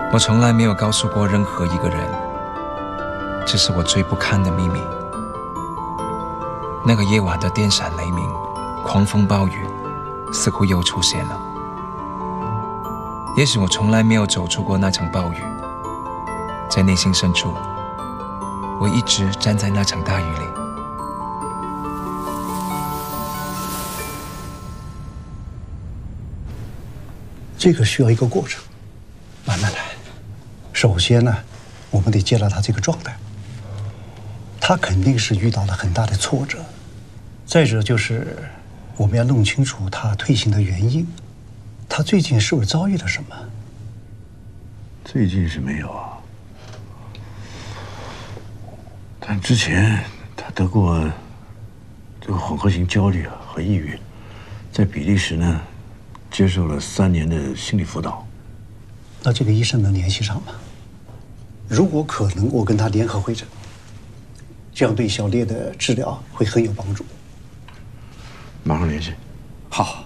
我从来没有告诉过任何一个人，这是我最不堪的秘密。那个夜晚的电闪雷鸣、狂风暴雨，似乎又出现了。也许我从来没有走出过那场暴雨，在内心深处，我一直站在那场大雨里。 这个需要一个过程，慢慢来。首先呢，我们得接纳他这个状态，他肯定是遇到了很大的挫折。再者就是我们要弄清楚他退行的原因，他最近是不是遭遇了什么？ 最近是没有啊，但之前他得过这个混合型焦虑和抑郁，在比利时呢接受了3年的心理辅导。 那这个医生能联系上吗？如果可能，我跟他联合会诊，这样对小烈的治疗会很有帮助。 马上联系。 好。